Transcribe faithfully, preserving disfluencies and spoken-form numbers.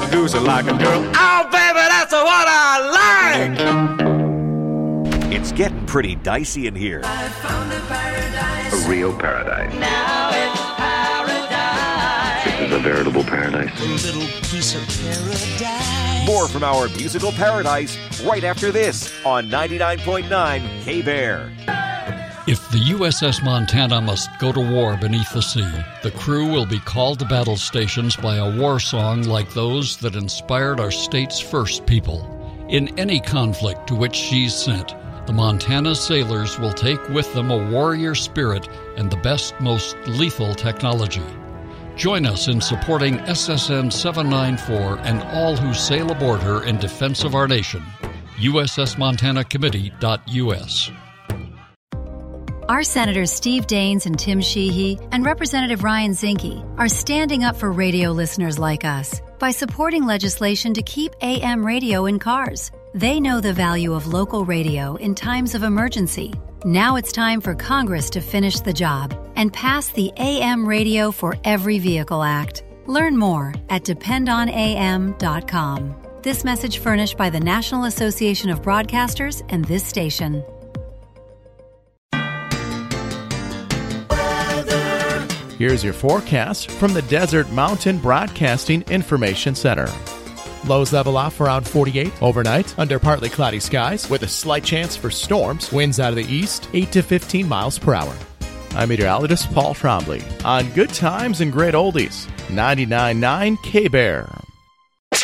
seducing like a girl. Oh, baby, that's what I like. It's getting pretty dicey in here. I found a paradise. A real paradise. Now it's paradise. This is a veritable paradise. A little piece of paradise. More from our musical paradise right after this on ninety-nine point nine K-Bear. If the U S S Montana must go to war beneath the sea, the crew will be called to battle stations by a war song like those that inspired our state's first people. In any conflict to which she's sent, the Montana sailors will take with them a warrior spirit and the best, most lethal technology. Join us in supporting S S N seven ninety-four and all who sail aboard her in defense of our nation. U S S Montana Committee dot U S. Our Senators Steve Daines and Tim Sheehy and Representative Ryan Zinke are standing up for radio listeners like us by supporting legislation to keep A M radio in cars. They know the value of local radio in times of emergency. Now it's time for Congress to finish the job and pass the A M Radio for Every Vehicle Act. Learn more at depend on A M dot com. This message furnished by the National Association of Broadcasters and this station. Here's your forecast from the Desert Mountain Broadcasting Information Center. Lows level off around forty-eight overnight under partly cloudy skies with a slight chance for storms. Winds out of the east, eight to fifteen miles per hour. I'm meteorologist Paul Trombley on Good Times and Great Oldies, ninety-nine point nine K-Bear.